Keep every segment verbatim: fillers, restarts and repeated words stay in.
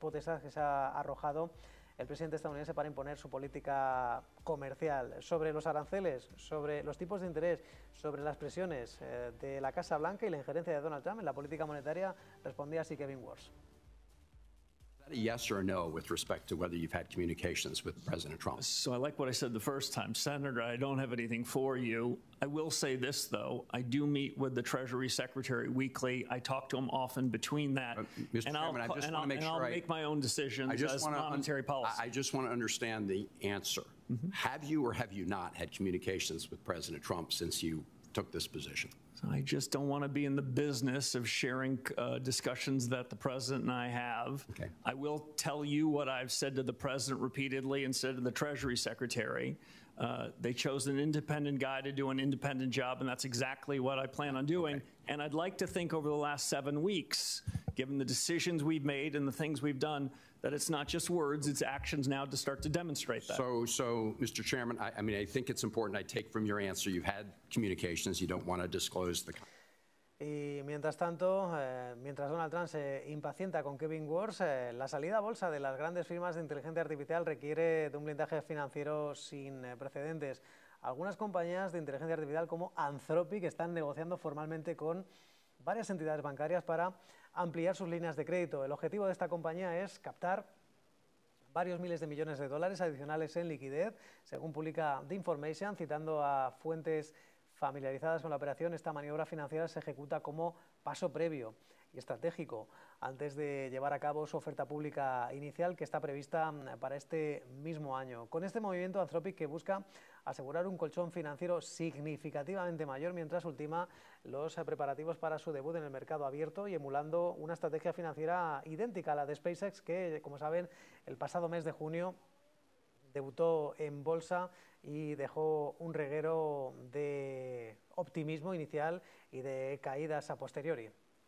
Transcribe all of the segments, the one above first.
potestad que se ha arrojado el presidente estadounidense para imponer su política comercial. Sobre los aranceles, sobre los tipos de interés, sobre las presiones eh, de la Casa Blanca y la injerencia de Donald Trump en la política monetaria, respondía así Kevin Warsh. A yes or no with respect to whether you've had communications with President Trump? So I like what I said the first time. Senator, I don't have anything for you. I will say this, though. I do meet with the Treasury Secretary weekly. I talk to him often between that. Uh, Mister and Chairman, I'll, I just and want I'll, to make and sure I'll I, make my own decisions I just as want monetary to, policy. I just want to understand the answer. Mm-hmm. Have you or have you not had communications with President Trump since you took this position? I just don't want to be in the business of sharing uh, discussions that the president and I have. Okay. I will tell you what I've said to the president repeatedly and said to the Treasury Secretary. Uh, they chose an independent guy to do an independent job, and that's exactly what I plan on doing. Okay. And I'd like to think over the last seven weeks, given the decisions we've made and the things we've done, that it's not just words, it's actions now to start to demonstrate that. So, so Mister Chairman, I, I mean, I think it's important. I take from your answer you've had communications. You don't want to disclose the. Y mientras tanto, eh, mientras Donald Trump se impacienta con Kevin Warsh, eh, la salida a bolsa de las grandes firmas de inteligencia artificial requiere de un blindaje financiero sin eh, precedentes. Algunas compañías de inteligencia artificial como Anthropic están negociando formalmente con varias entidades bancarias para ampliar sus líneas de crédito. El objetivo de esta compañía es captar varios miles de millones de dólares adicionales en liquidez, según publica The Information, citando a fuentes familiarizadas con la operación. Esta maniobra financiera se ejecuta como paso previo y estratégico antes de llevar a cabo su oferta pública inicial, que está prevista para este mismo año. Con este movimiento, Anthropic, que busca asegurar un colchón financiero significativamente mayor mientras ultima los preparativos para su debut en el mercado abierto y emulando una estrategia financiera idéntica a la de SpaceX, que, como saben, el pasado mes de junio debutó en bolsa y dejó un reguero de optimismo inicial y de caídas a posteriori.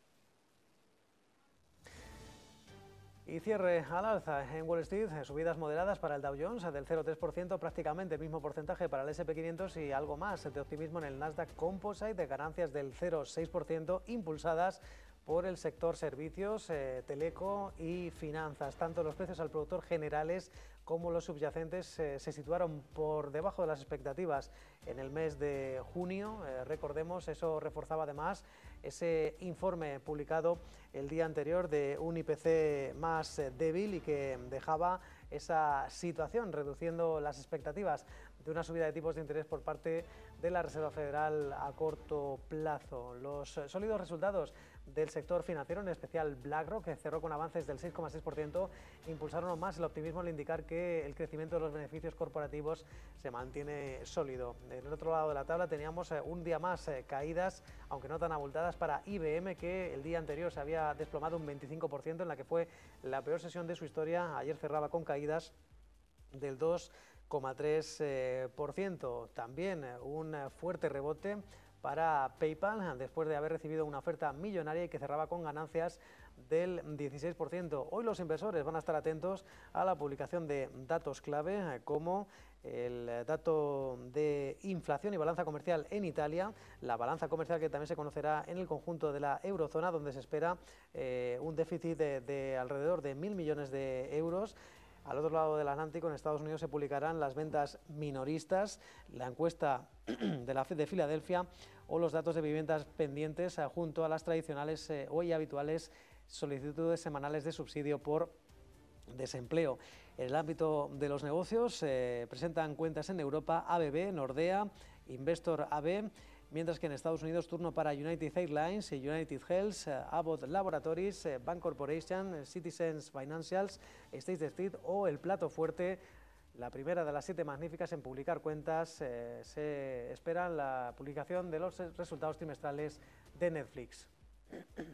Y cierre al alza en Wall Street, subidas moderadas para el Dow Jones del cero coma tres por ciento, prácticamente el mismo porcentaje para el ese and pe quinientos y algo más de optimismo en el Nasdaq Composite, de ganancias del cero coma seis por ciento, impulsadas por el sector servicios, eh, teleco y finanzas. Tanto los precios al productor generales como los subyacentes eh, se situaron por debajo de las expectativas en el mes de junio. Eh, recordemos, eso reforzaba además ese informe publicado el día anterior de un I P C más eh, débil y que dejaba esa situación, reduciendo las expectativas de una subida de tipos de interés por parte de la Reserva Federal a corto plazo. Los eh, sólidos resultados del sector financiero, en especial BlackRock, que cerró con avances del seis coma seis por ciento, impulsaron aún más el optimismo al indicar que el crecimiento de los beneficios corporativos se mantiene sólido. En el otro lado de la tabla teníamos eh, un día más eh, caídas, aunque no tan abultadas, para I B M, que el día anterior se había desplomado un veinticinco por ciento, en la que fue la peor sesión de su historia. Ayer cerraba con caídas del dos coma tres por ciento. También un fuerte rebote para PayPal, después de haber recibido una oferta millonaria y que cerraba con ganancias del dieciséis por ciento. Hoy los inversores van a estar atentos a la publicación de datos clave, como el dato de inflación y balanza comercial en Italia, la balanza comercial que también se conocerá en el conjunto de la eurozona, donde se espera eh, un déficit de, de alrededor de mil millones de euros. Al otro lado del Atlántico, en Estados Unidos, se publicarán las ventas minoristas, la encuesta de la Fed de Filadelfia o los datos de viviendas pendientes, junto a las tradicionales eh, hoy habituales solicitudes semanales de subsidio por desempleo. En el ámbito de los negocios, eh, presentan cuentas en Europa A B B, Nordea, Investor A B, mientras que en Estados Unidos turno para United Airlines, United Health, Abbott Laboratories, Bank Corporation, Citizens Financials, State Street o el plato fuerte, la primera de las siete magníficas en publicar cuentas. Eh, se espera la publicación de los resultados trimestrales de Netflix.